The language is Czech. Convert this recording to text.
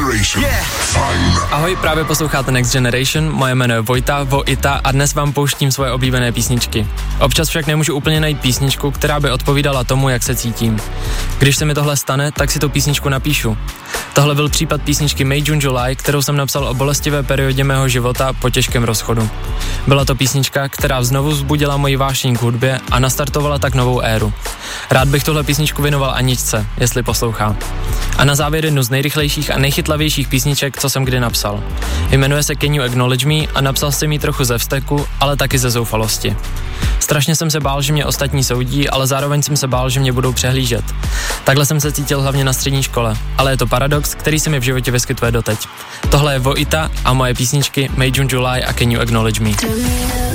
Generation. Fajn. Ahoj, právě posloucháte Next Generation, moje jméno je Vojta a dnes vám pouštím svoje oblíbené písničky. Občas však nemůžu úplně najít písničku, která by odpovídala tomu, jak se cítím. Když se mi tohle stane, tak si tu písničku napíšu. Tohle byl případ písničky May June July, kterou jsem napsal o bolestivé periodě mého života po těžkém rozchodu. Byla to písnička, která znovu vzbudila moji vášeň k hudbě a nastartovala tak novou éru. Rád bych tuhle písničku věnoval Aničce, jestli poslouchá. A na závěr jednu z nejrychlejších a nejchytlavějších písniček, co jsem kdy napsal. Jmenuje se Can You Acknowledge Me a napsal jsem ji trochu ze vzteku, ale taky ze zoufalosti. Strašně jsem se bál, že mě ostatní soudí, ale zároveň jsem se bál, že mě budou přehlížet. Takhle jsem se cítil hlavně na střední škole, ale je to paradox, který se mi v životě vyskytuje doteď. Tohle je Vojta a moje písničky May June July a Can You Acknowledge Me.